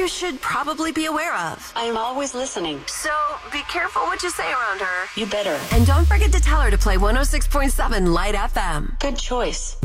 you should probably be aware of. I'm always listening. So be careful what you say around her. You better. And don't forget to tell her to play 106.7 Light FM. Good choice.